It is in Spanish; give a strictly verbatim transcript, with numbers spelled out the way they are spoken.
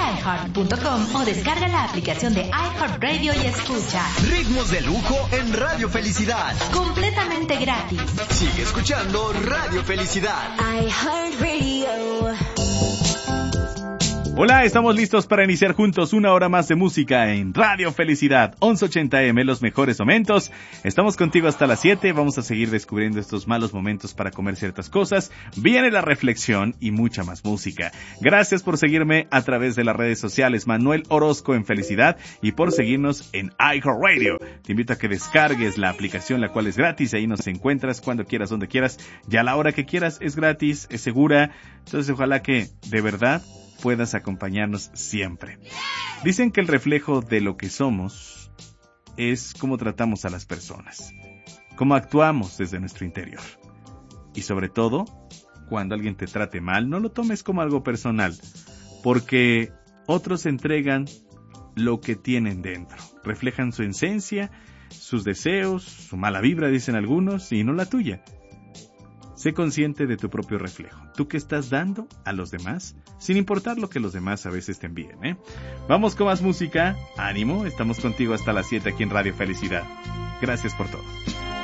iheart punto com o descarga la aplicación de iHeartRadio y escucha Ritmos de lujo en Radio Felicidad. completamente gratis. Sigue escuchando Radio Felicidad. iHeartRadio. Hola, estamos listos para iniciar juntos una hora más de música en Radio Felicidad, once ochenta eme, los mejores momentos. Estamos contigo hasta las siete, vamos a seguir descubriendo estos malos momentos para comer ciertas cosas. Viene la reflexión y mucha más música. Gracias por seguirme a través de las redes sociales, Manuel Orozco en Felicidad, y por seguirnos en iHeartRadio. Te invito a que descargues la aplicación, la cual es gratis, ahí nos encuentras cuando quieras, donde quieras, y a la hora que quieras, es gratis, es segura. Entonces ojalá que, de verdad, puedas acompañarnos siempre. Dicen que el reflejo de lo que somos es cómo tratamos a las personas, cómo actuamos desde nuestro interior. Y sobre todo, cuando alguien te trate mal, no lo tomes como algo personal, porque otros entregan lo que tienen dentro, reflejan su esencia, sus deseos, su mala vibra, dicen algunos, y no la tuya. Sé consciente de tu propio reflejo. ¿Tú qué estás dando a los demás? Sin importar lo que los demás a veces te envíen, ¿eh? Vamos con más música. Ánimo, estamos contigo hasta las siete aquí en Radio Felicidad. Gracias por todo.